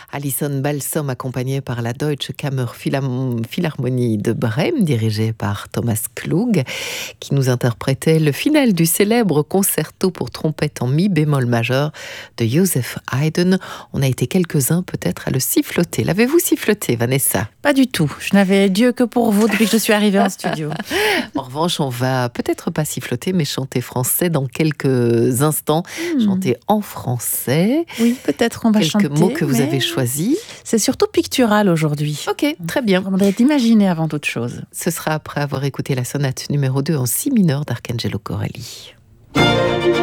Alison Balsom, accompagnée par la Deutsche Philharmonie de Brême, dirigée par Thomas Klug, qui nous interprétait le final du célèbre concerto pour trompette en mi bémol majeur de Joseph Haydn. On a été quelques-uns peut-être à le siffloter. L'avez-vous siffloté, Vanessa ? Pas du tout. Je n'avais Dieu que pour vous depuis que je suis arrivée en studio. En revanche, on va peut-être pas siffloter, mais chanter français dans quelques instants. Chanter en français. Oui, peut-être on va chanter. Quelques mots que vous avez choisis. C'est surtout pictural aujourd'hui. Ok, très bien. On va d'imaginer avant toute chose. Ce sera après avoir écouté la sonate numéro 2 en si mineur d'Arcangelo Corelli.